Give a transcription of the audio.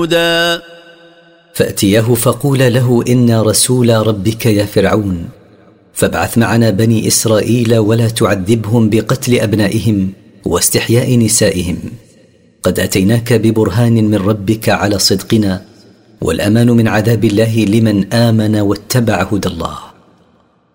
هدى. فأتياه فقولا له إنا رسول ربك يا فرعون، فابعث معنا بني إسرائيل ولا تعذبهم بقتل أبنائهم واستحياء نسائهم، قد أتيناك ببرهان من ربك على صدقنا، والأمان من عذاب الله لمن آمن واتبع هدى الله.